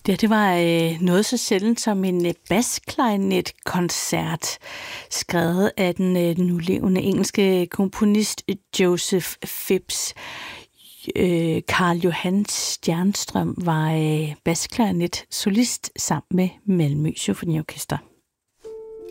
Det var noget så sjældent som en basklarinet-koncert, skrevet af den nulevende engelske komponist Joseph Phipps. Carl Johan Stjernstrøm var basklarinet-solist sammen med Malmö Symfoniorkester.